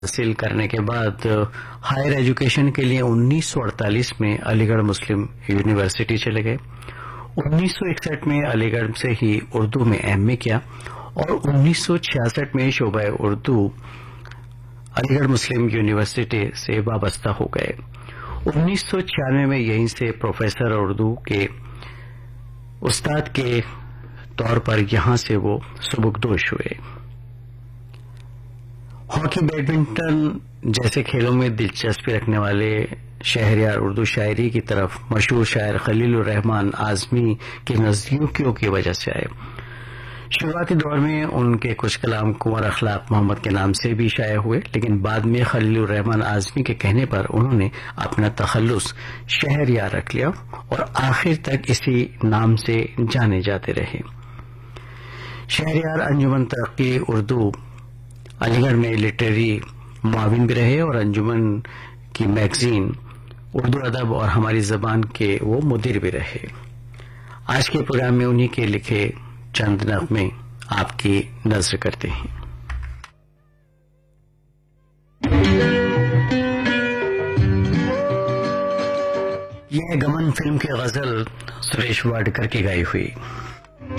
حاصل کرنے کے بعد ہائر ایجوکیشن کے لیے 1948 میں علی گڑھ مسلم یونیورسٹی چلے گئے. 1961 میں علی گڑھ سے ہی اردو میں ایم اے کیا اور 1966 میں شعبہ اردو علی گڑھ مسلم یونیورسٹی سے وابستہ ہو گئے. 1996 میں یہیں سے پروفیسر اردو کے استاد کے طور پر یہاں سے وہ سبکدوش ہوئے. ہاکی، بیڈمنٹن جیسے کھیلوں میں دلچسپی رکھنے والے شہریار اردو شاعری کی طرف مشہور شاعر خلیل الرحمن اعظمی کی نزدیکیوں کی وجہ سے آئے. شروعاتی دور میں ان کے کچھ کلام کنور اخلاق محمد کے نام سے بھی شائع ہوئے، لیکن بعد میں خلیل الرحمن اعظمی کے کہنے پر انہوں نے اپنا تخلص شہریار رکھ لیا اور آخر تک اسی نام سے جانے جاتے رہے. شہریار انجمن ترقی اردو علی گڑھ میں لٹریری معاون بھی رہے اور انجمن کی میگزین اردو ادب اور ہماری زبان کے وہ مدیر بھی رہے. آج کے پروگرام میں انہی کے لکھے چند نغمے آپ کی نظر کرتے ہیں. یہ گمن فلم کی غزل سریش واڈکر کی گائی ہوئی.